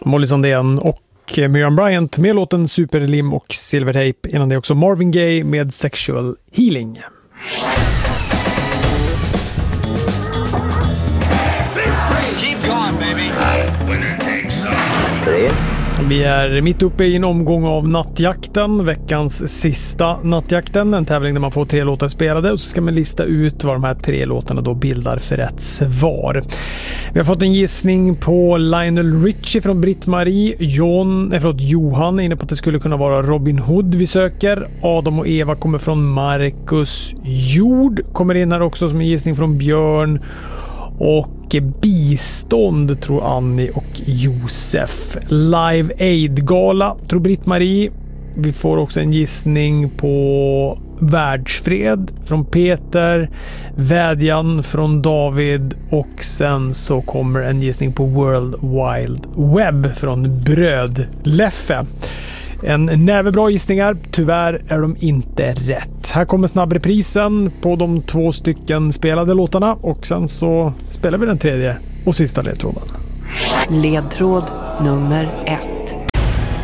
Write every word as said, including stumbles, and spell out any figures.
Molly Sandén och Miriam Bryant med låten Superlim och Silvertape. Innan det också Marvin Gaye med Sexual Healing. Vi är mitt uppe i en omgång av nattjakten, veckans sista nattjakten, en tävling där man får tre låtar spelade och så ska man lista ut vad de här tre låtarna då bildar för rätt svar. Vi har fått en gissning på Lionel Richie från Britt-Marie. John, nej förlåt, Johan är inne på att det skulle kunna vara Robin Hood vi söker. Adam och Eva kommer från Marcus. Jord kommer in här också som en gissning från Björn. Och bistånd tror Annie och Josef. Live Aid-gala tror Britt-Marie. Vi får också en gissning på världsfred från Peter. Vädjan från David. Och sen så kommer en gissning på World Wide Web från Bröd Leffe. En näve bra gissningar, tyvärr är de inte rätt. Här kommer snabbreprisen på de två stycken spelade låtarna och sen så spelar vi den tredje och sista ledtråden. Ledtråd nummer ett.